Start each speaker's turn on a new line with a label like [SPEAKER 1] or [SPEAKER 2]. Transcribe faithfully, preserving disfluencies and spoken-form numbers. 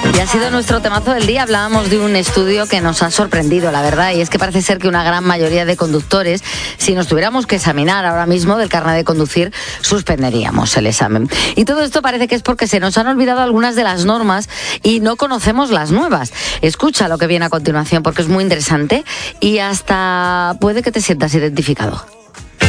[SPEAKER 1] Y ha sido nuestro temazo del día. Hablábamos de un estudio que nos ha sorprendido, la verdad, y es que parece ser que una gran mayoría de conductores, si nos tuviéramos que examinar ahora mismo del carnet de conducir, suspenderíamos el examen. Y todo esto parece que es porque se nos han olvidado algunas de las normas y no conocemos las nuevas. Escucha lo que viene a continuación porque es muy interesante y hasta puede que te sientas identificado.